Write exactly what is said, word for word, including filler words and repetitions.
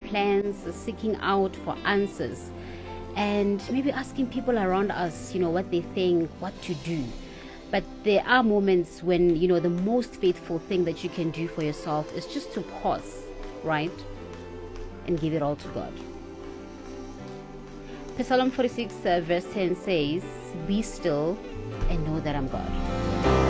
plans, seeking out for answers, and maybe asking people around us, you know, what they think, what to do. But there are moments when, you know, the most faithful thing that you can do for yourself is just to pause, right? And give it all to God. Psalm forty-six uh, verse ten says, "Be still and know that I'm God."